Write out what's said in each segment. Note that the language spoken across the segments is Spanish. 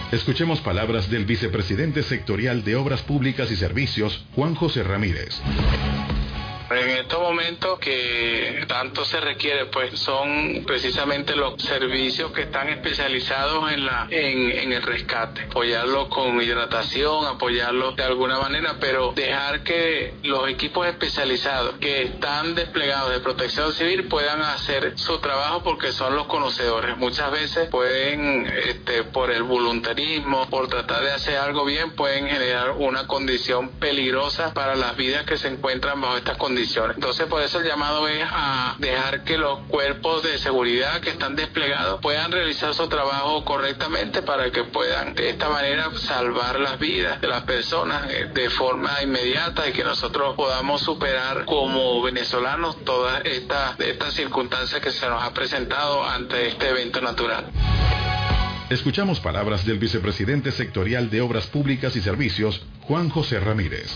Escuchemos palabras del vicepresidente sectorial de Obras Públicas y Servicios, Juan José Ramírez. En estos momentos que tanto se requiere, pues son precisamente los servicios que están especializados en el rescate. Apoyarlo con hidratación, apoyarlo de alguna manera, pero dejar que los equipos especializados que están desplegados de protección civil puedan hacer su trabajo porque son los conocedores. Muchas veces pueden, por el voluntarismo, por tratar de hacer algo bien, pueden generar una condición peligrosa para las vidas que se encuentran bajo estas condiciones. Entonces, por eso el llamado es a dejar que los cuerpos de seguridad que están desplegados puedan realizar su trabajo correctamente para que puedan de esta manera salvar las vidas de las personas de forma inmediata y que nosotros podamos superar como venezolanos todas estas circunstancias que se nos ha presentado ante este evento natural. Escuchamos palabras del vicepresidente sectorial de Obras Públicas y Servicios, Juan José Ramírez.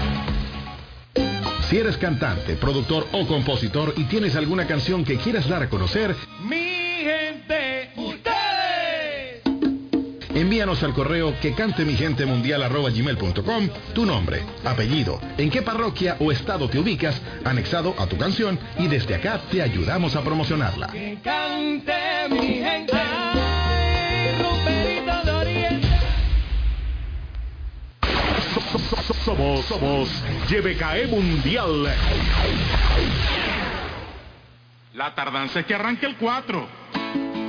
Si eres cantante, productor o compositor y tienes alguna canción que quieras dar a conocer, mi gente, ustedes. Envíanos al correo quecantemigentemundial@gmail.com tu nombre, apellido, en qué parroquia o estado te ubicas, anexado a tu canción, y desde acá te ayudamos a promocionarla. Que cante mi gente. Ay, Ruperito de Oriente. Somos YBKE Mundial. La tardanza es que arranque el 4.